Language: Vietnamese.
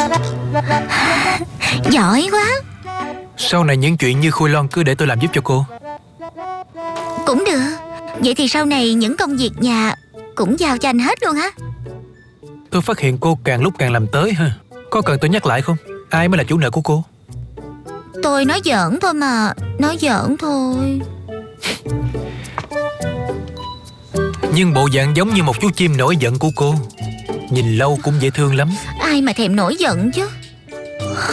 Giỏi quá. Sau này những chuyện như Khôi Loan cứ để tôi làm giúp cho cô. Cũng được. Vậy thì sau này những công việc nhà cũng giao cho anh hết luôn hả? Tôi phát hiện cô càng lúc càng làm tới ha. Có cần tôi nhắc lại không? Ai mới là chủ nợ của cô? Tôi nói giỡn thôi mà. Nói giỡn thôi. Nhưng bộ dạng giống như một chú chim nổi giận của cô, nhìn lâu cũng dễ thương lắm. Ai mà thèm nổi giận chứ.